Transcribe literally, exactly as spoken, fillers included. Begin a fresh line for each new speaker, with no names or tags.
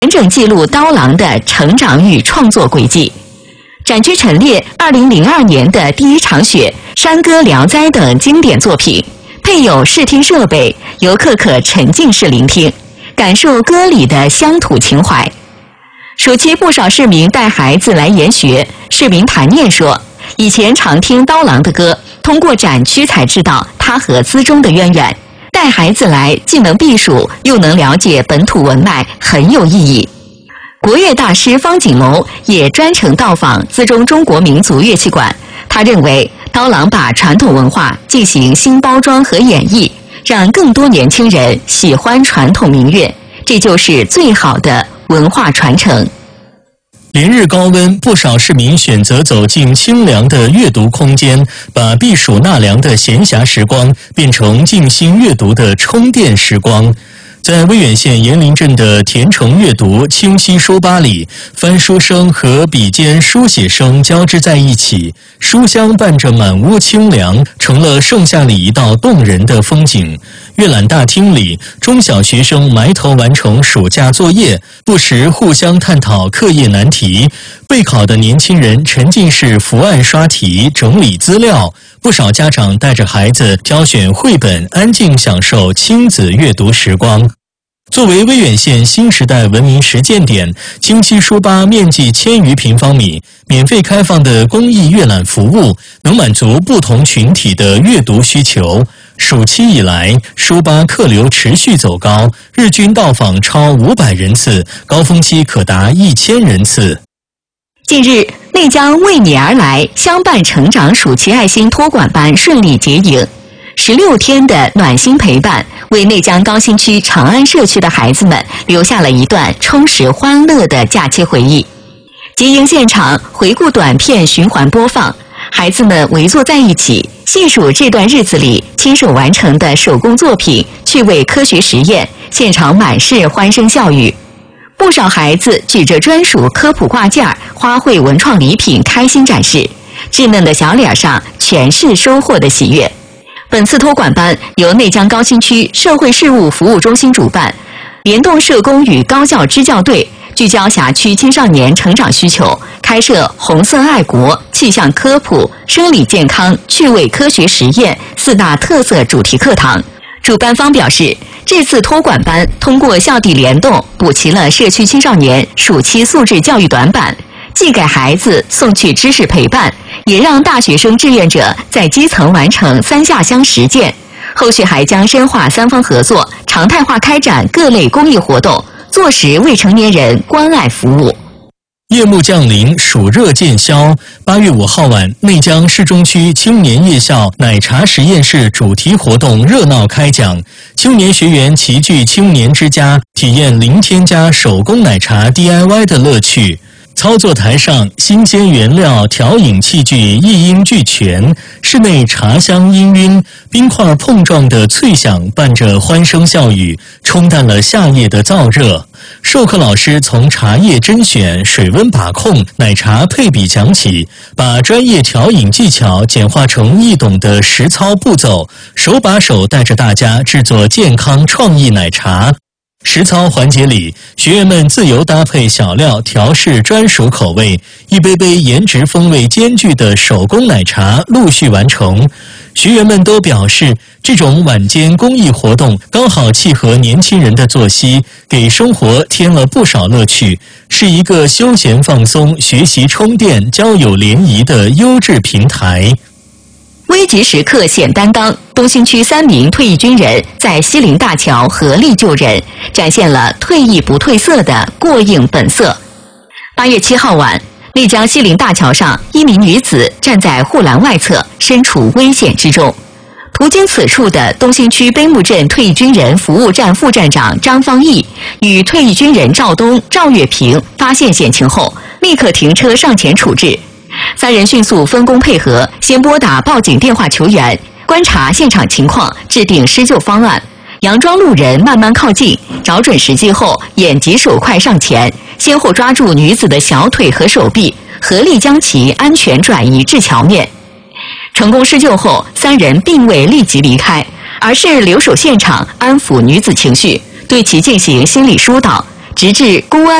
完整记录刀郎的成长与创作轨迹。展区陈列二零零二年的《第一场雪》《山歌聊斋》等经典作品，配有视听设备，游客可沉浸式聆听，感受歌里的乡土情怀。暑期不少市民带孩子来研学，市民谭念说，以前常听刀郎的歌，通过展区才知道他和资中的渊源，带孩子来既能避暑，又能了解本土文脉，很有意义。国乐大师方锦龙也专程到访资中中国民族乐器馆，他认为刀郎把传统文化进行新包装和演绎，让更多年轻人喜欢传统民乐，这就是最好的文化传承。
连日高温，不少市民选择走进清凉的阅读空间，把避暑纳凉的闲暇时光变成静心阅读的充电时光。在威远县岩林镇的田城阅读清溪书吧里，翻书声和笔尖书写声交织在一起，书香伴着满屋清凉，成了盛夏里一道动人的风景。阅览大厅里，中小学生埋头完成暑假作业，不时互相探讨课业难题。备考的年轻人沉浸式伏案刷题、整理资料。不少家长带着孩子挑选绘本，安静享受亲子阅读时光。作为威远县新时代文明实践点，清溪书吧面积千余平方米，免费开放的公益阅览服务，能满足不同群体的阅读需求。暑期以来，书吧客流持续走高，日均到访超五百人次，高峰期可达一千人次。
近日，内江为你而来相伴成长暑期爱心托管班顺利结营，十六天的暖心陪伴，为内江高新区长安社区的孩子们留下了一段充实欢乐的假期回忆。结营现场回顾短片循环播放，孩子们围坐在一起，细数这段日子里亲手完成的手工作品、趣味科学实验，现场满是欢声笑语。不少孩子举着专属科普挂件、花卉文创礼品开心展示，稚嫩的小脸上全是收获的喜悦。本次托管班由内江高新区社会事务服务中心主办，联动社工与高教支教队，聚焦辖区青少年成长需求，开设红色爱国、气象科普、生理健康、趣味科学实验四大特色主题课堂。主办方表示，这次托管班通过校地联动，补齐了社区青少年暑期素质教育短板，既给孩子送去知识陪伴，也让大学生志愿者在基层完成三下乡实践。后续还将深化三方合作，常态化开展各类公益活动，坐实未成年人关爱服务。
夜幕降临，暑热渐消。八月五号晚，内江市中区青年夜校奶茶实验室主题活动热闹开讲，青年学员齐聚青年之家，体验零添加手工奶茶 D I Y 的乐趣。操作台上，新鲜原料、调饮器具一应俱全，室内茶香氤氲，冰块碰撞的脆响伴着欢声笑语，冲淡了夏夜的燥热。授课老师从茶叶甄选、水温把控、奶茶配比讲起，把专业调饮技巧简化成易懂的实操步骤，手把手带着大家制作健康创意奶茶。实操环节里，学员们自由搭配小料调试专属口味，一杯杯颜值风味兼具的手工奶茶陆续完成。学员们都表示，这种晚间公益活动刚好契合年轻人的作息，给生活添了不少乐趣，是一个休闲放松、学习充电、交友联谊的优质平台。
危急时刻显担当，东新区三名退役军人在西陵大桥合力救人，展现了退役不褪色的过硬本色。八月七号晚，内江西陵大桥上，一名女子站在护栏外侧，身处危险之中。途经此处的东新区碑木镇退役军人服务站副站长张方毅与退役军人赵东、赵月平发现险情后，立刻停车上前处置。三人迅速分工配合，先拨打报警电话求援，观察现场情况，制定施救方案。佯装路人慢慢靠近，找准时机后，眼疾手快上前，先后抓住女子的小腿和手臂，合力将其安全转移至桥面。成功施救后，三人并未立即离开，而是留守现场安抚女子情绪，对其进行心理疏导， 直至公安